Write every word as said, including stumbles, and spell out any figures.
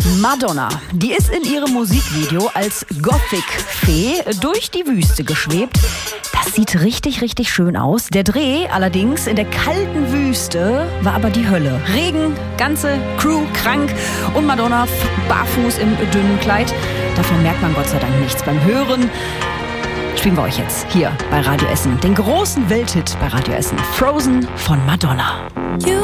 Madonna, die ist in ihrem Musikvideo als Gothic-Fee durch die Wüste geschwebt. Das sieht richtig, richtig schön aus. Der Dreh allerdings in der kalten Wüste war aber die Hölle. Regen, ganze Crew krank und Madonna barfuß im dünnen Kleid. Davon merkt man Gott sei Dank nichts beim Hören. Spielen wir euch jetzt hier bei Radio Essen den großen Welthit bei Radio Essen. Frozen von Madonna.